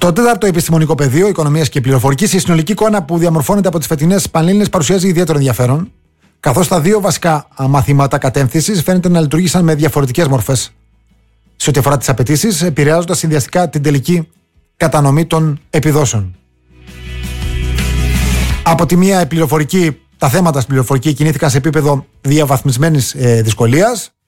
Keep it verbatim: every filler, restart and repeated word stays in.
Στο τέταρτο επιστημονικό πεδίο Οικονομίας και Πληροφορικής, η συνολική εικόνα που διαμορφώνεται από τις φετινές Πανελλήνιες παρουσιάζει ιδιαίτερο ενδιαφέρον, καθώς τα δύο βασικά μαθήματα κατεύθυνσης φαίνεται να λειτουργήσαν με διαφορετικές μορφές σε ό,τι αφορά τις απαιτήσεις, επηρεάζοντας συνδυαστικά την τελική κατανομή των επιδόσεων. Από τη μία, η πληροφορική, τα θέματα στην πληροφορική κινήθηκαν σε επίπεδο διαβαθμισμένης ε, δυσκολίας,